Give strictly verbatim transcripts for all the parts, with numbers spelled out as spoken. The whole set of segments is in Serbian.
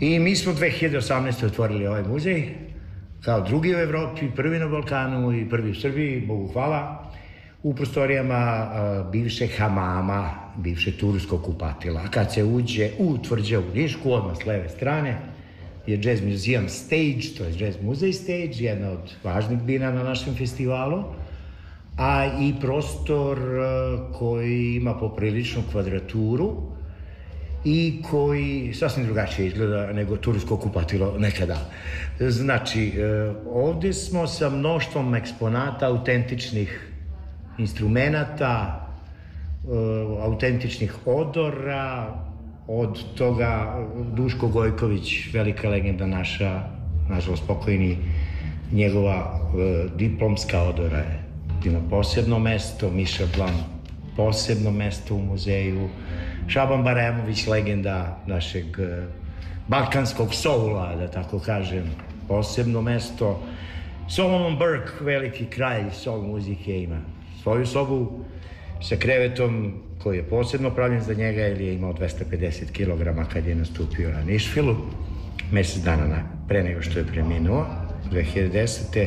I mi smo dve hiljade osamnaeste. otvorili ovaj muzej, kao drugi u Evropi, prvi na Balkanu i prvi u Srbiji, Bogu hvala, u prostorijama bivše hamama, bivše turskog kupatila. Kad se uđe u tvrđavu Nišku, odmah s leve strane, je Jazz Museum Stage, to je Jazz Muzej Stage, jedna od važnih bina na našem festivalu, a i prostor koji ima popriličnu kvadraturu i koji sasvim drugačije izgleda nego tursko kupatilo nekada. Znači, ovde smo sa mnoštvom eksponata, autentičnih instrumenata, autentičnih odora, od toga Duško Gojković, velika legenda naša, nažalost pokojni, njegova diplomska odora je ima posebno mesto, Miša Blan posebno mesto u muzeju, Šaban Barajemović, legenda našeg balkanskog soula, da tako kažem, posebno mesto. Solomon Burke, veliki kralj soul muzike, ima svoju sobu sa krevetom koji je posebno pravljen za njega, jer je imao dvesta pedeset kilograma kad je nastupio na Nišvilu, mesec dana pre nego što je preminuo, dve hiljade desete.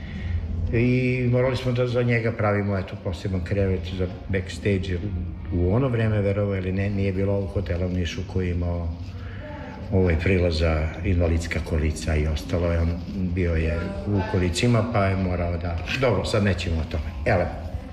I morali smo da za njega pravimo eto poseban krevet za backstage. U ono vreme, verovo ili ne, nije bilo ovog hotela u Nišu koji je imao ovaj prilaz za invalidska kolica i ostalo je. On bio je u kolicima pa je morao da... Dobro, sad nećemo o tome. Ele,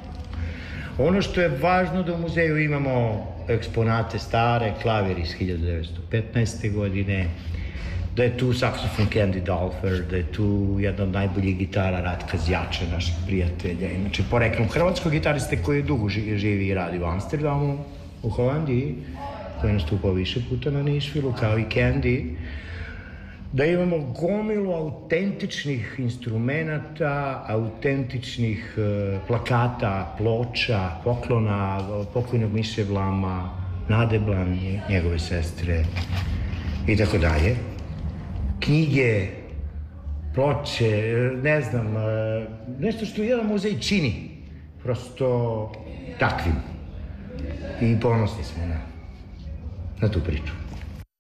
ono što je važno da u muzeju imamo eksponate stare, klavir iz hiljade devetsto petnaeste. godine, da je tu saksofon Candy Dolfer, da je tu jedna od najboljih gitara Ratka Zjača, našeg prijatelja. Inače, poreklom hrvatskog gitariste koji dugo živi i radi u Amsterdamu, u Holandiji, koji je nastupao više puta na Nišvilu, kao i Candy. Da imamo gomilu autentičnih instrumenta, autentičnih plakata, ploča, poklona pokojnog Miše Blama, Nade Blan, njegove sestre i tako dalje. Knjige, ploče, ne znam, nešto što jedan muzej čini, prosto takvim. I ponosni smo na, na tu priču.